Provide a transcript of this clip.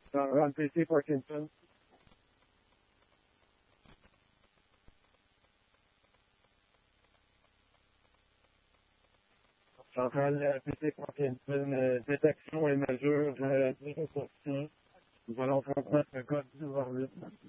Run PC Parkinson. Centrale PC Parkinson, détection et mesure, 0 sur 6. Nous allons transmettre le code du 8.